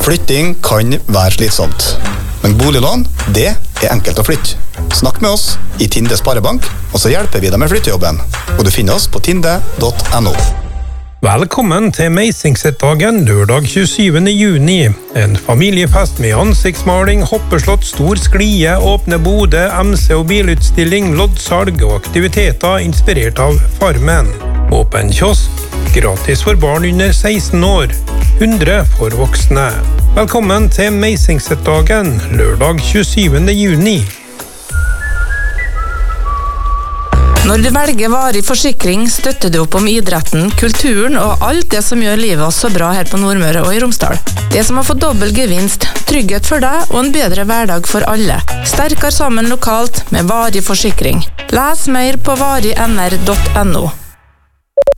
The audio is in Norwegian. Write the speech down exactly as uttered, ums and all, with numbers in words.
Flytting kan være slitsomt, men boliglån, det er enkelt å flytte. Snakk med oss i Tinde Sparebank, og så hjelper vi deg med flyttejobben. Og du finner oss på tinde punktum no. Velkommen til Meisingset-dagen lørdag tjuesyvende juni. En familiefest med ansiktsmaling, hoppeslott, stor sklie, åpne bode, M C- og bilutstilling, loddsalg og aktiviteter inspirert av Farmen. Åpen kiosk, gratis for barn under seksten år, hundre for voksne. Velkommen til Meisingset-dagen lørdag tjuesyvende juni. Når du velger varig forsikring, støtter du opp om idretten, kulturen og alt det som gjør livet så bra her på Nordmøre og i Romsdal. Det som har fått dobbel gevinst, trygghet for deg og en bedre hverdag for alle. Sterkere sammen lokalt med varig forsikring. Les mer på varig n r punktum no.